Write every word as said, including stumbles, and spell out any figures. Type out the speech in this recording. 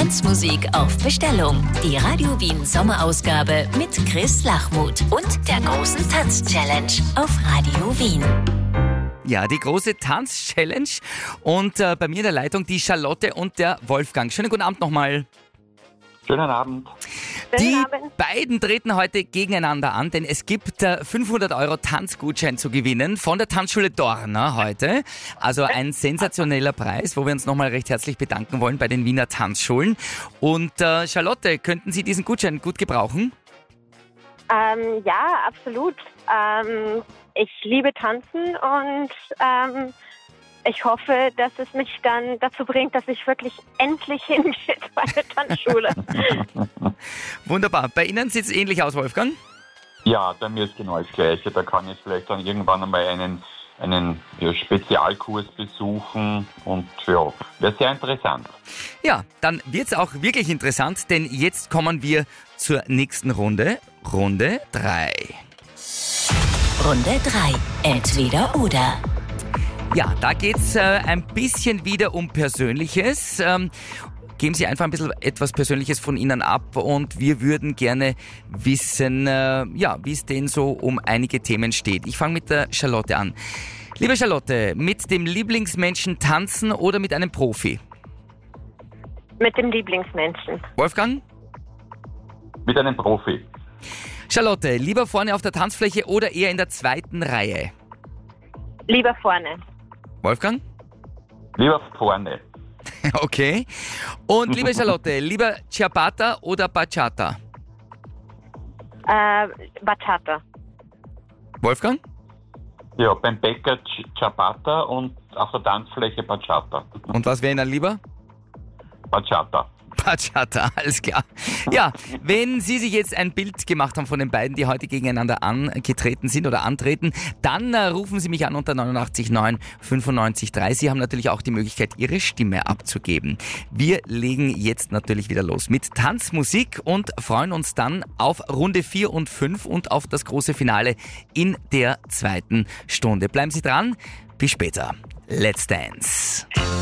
Tanzmusik auf Bestellung. Die Radio Wien Sommerausgabe mit Chris Lachmuth und der großen Tanz-Challenge auf Radio Wien. Ja, die große Tanz-Challenge und äh, bei mir in der Leitung die Charlotte und der Wolfgang. Schönen guten Abend nochmal. Schönen Abend. Die beiden treten heute gegeneinander an, denn es gibt äh, fünfhundert Euro Tanzgutschein zu gewinnen von der Tanzschule Dorna heute. Also ein sensationeller Preis, wo wir uns nochmal recht herzlich bedanken wollen bei den Wiener Tanzschulen. Und äh, Charlotte, könnten Sie diesen Gutschein gut gebrauchen? Ähm, ja, absolut. Ähm, ich liebe Tanzen und ähm, ich hoffe, dass es mich dann dazu bringt, dass ich wirklich endlich hingehe bei der Tanzschule. Wunderbar. Bei Ihnen sieht es ähnlich aus, Wolfgang? Ja, bei mir ist genau das Gleiche. Da kann ich vielleicht dann irgendwann einmal einen, einen ja, Spezialkurs besuchen und ja, wäre sehr interessant. Ja, dann wird es auch wirklich interessant, denn jetzt kommen wir zur nächsten Runde. Runde drei. Runde drei. Entweder oder. Ja, da geht es äh, ein bisschen wieder um Persönliches. Ähm, geben Sie einfach ein bisschen etwas Persönliches von Ihnen ab und wir würden gerne wissen, äh, ja, wie es denn so um einige Themen steht. Ich fange mit der Charlotte an. Liebe Charlotte, mit dem Lieblingsmenschen tanzen oder mit einem Profi? Mit dem Lieblingsmenschen. Wolfgang? Mit einem Profi. Charlotte, lieber vorne auf der Tanzfläche oder eher in der zweiten Reihe? Lieber vorne. Wolfgang? Lieber vorne. Okay. Und liebe Charlotte, lieber Ciabatta oder Bachata? Äh, Bachata. Wolfgang? Ja, beim Bäcker Ciabatta und auf der Tanzfläche Bachata. Und was wäre Ihnen lieber? Bachata. Bachata, alles klar. Ja, wenn Sie sich jetzt ein Bild gemacht haben von den beiden, die heute gegeneinander angetreten sind oder antreten, dann äh, rufen Sie mich an unter neunundachtzig neun fünfundneunzig drei. Sie haben natürlich auch die Möglichkeit, Ihre Stimme abzugeben. Wir legen jetzt natürlich wieder los mit Tanzmusik und freuen uns dann auf Runde vier und fünf und auf das große Finale in der zweiten Stunde. Bleiben Sie dran, bis später. Let's Dance.